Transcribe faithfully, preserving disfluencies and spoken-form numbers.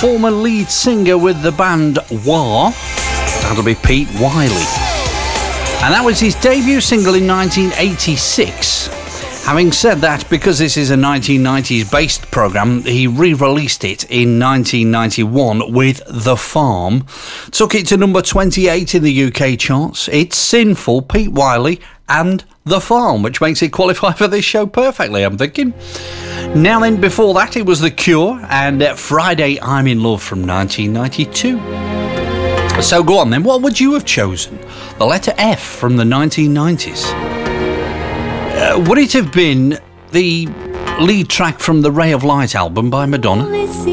former lead singer with the band Wah. That'll be Pete Wiley. And that was his debut single in nineteen eighty-six. Having said that, because this is a nineteen nineties based programme, he re-released it in nineteen ninety-one with The Farm. Took it to number twenty-eight in the U K charts. It's Sinful, Pete Wiley and The Farm, which makes it qualify for this show perfectly, I'm thinking. Now then, before that, it was The Cure and uh, Friday I'm in Love from nineteen ninety-two. So go on then, what would you have chosen? The letter F from the nineteen nineties. Uh, would it have been the lead track from the Ray of Light album by Madonna?